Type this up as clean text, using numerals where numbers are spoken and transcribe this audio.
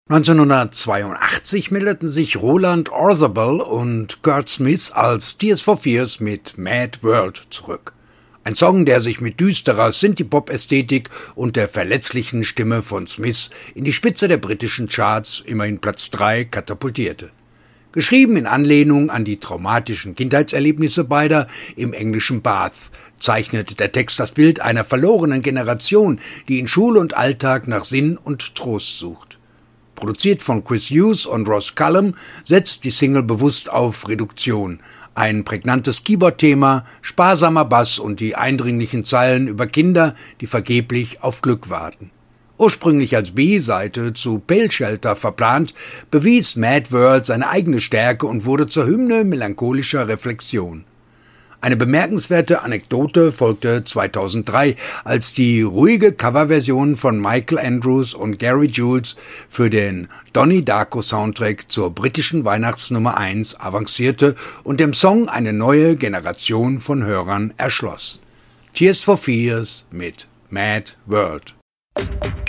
1982 meldeten sich Roland Orzabal und Kurt Smith als Tears for Fears mit Mad World zurück. Ein Song, der sich mit düsterer Synthie-Pop-Ästhetik und der verletzlichen Stimme von Smith in die Spitze der britischen Charts, immerhin Platz 3, katapultierte. Geschrieben in Anlehnung an die traumatischen Kindheitserlebnisse beider im englischen Bath, zeichnet der Text das Bild einer verlorenen Generation, die in Schule und Alltag nach Sinn und Trost sucht. Produziert von Chris Hughes und Ross Cullum, setzt die Single bewusst auf Reduktion. Ein prägnantes Keyboard-Thema, sparsamer Bass und die eindringlichen Zeilen über Kinder, die vergeblich auf Glück warten. Ursprünglich als B-Seite zu Pale Shelter verplant, bewies Mad World seine eigene Stärke und wurde zur Hymne melancholischer Reflexion. Eine bemerkenswerte Anekdote folgte 2003, als die ruhige Coverversion von Michael Andrews und Gary Jules für den Donnie Darko Soundtrack zur britischen Weihnachtsnummer 1 avancierte und dem Song eine neue Generation von Hörern erschloss. Tears for Fears mit Mad World.